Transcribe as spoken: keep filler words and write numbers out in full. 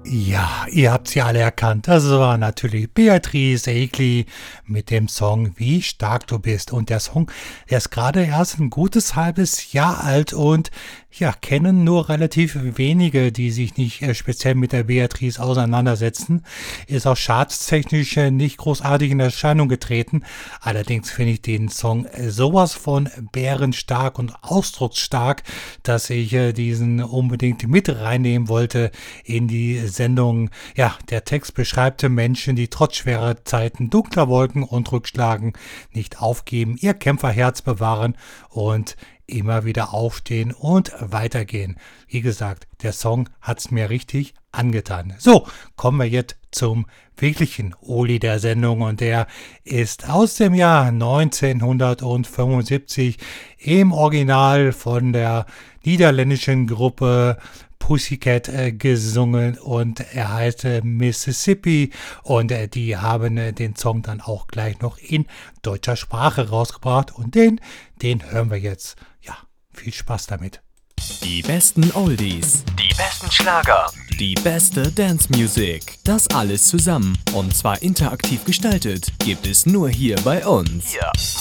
Ja, ihr habt sie alle erkannt. Das war natürlich Beatrice Egli mit dem Song Wie stark du bist. Und der Song, der ist gerade erst ein gutes halbes Jahr alt und ja, kennen nur relativ wenige, die sich nicht äh, speziell mit der Beatrice auseinandersetzen. Ist auch chartstechnisch äh, nicht großartig in Erscheinung getreten. Allerdings finde ich den Song äh, sowas von bärenstark und ausdrucksstark, dass ich äh, diesen unbedingt mit reinnehmen wollte in die Sendung. Ja, der Text beschreibt Menschen, die trotz schwerer Zeiten, dunkler Wolken und Rückschlagen nicht aufgeben, ihr Kämpferherz bewahren und immer wieder aufstehen und weitergehen. Wie gesagt, der Song hat's mir richtig angetan. So, kommen wir jetzt zum wirklichen Oli der Sendung und der ist aus dem Jahr neunzehnhundertfünfundsiebzig im Original von der niederländischen Gruppe Pussycat äh, gesungen und er heißt äh, Mississippi und äh, die haben äh, den Song dann auch gleich noch in deutscher Sprache rausgebracht und den, den hören wir jetzt. Ja, viel Spaß damit. Die besten Oldies, die besten Schlager, die beste Dance Music, das alles zusammen und zwar interaktiv gestaltet, gibt es nur hier bei uns. Hier